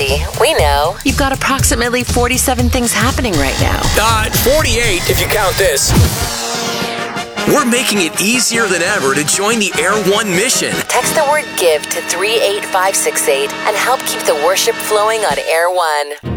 50. We know. You've got approximately 47 things happening right now. 48 if you count this. We're making it easier than ever to join the Air One mission. Text the word GIVE to 38568 and help keep the worship flowing on Air One.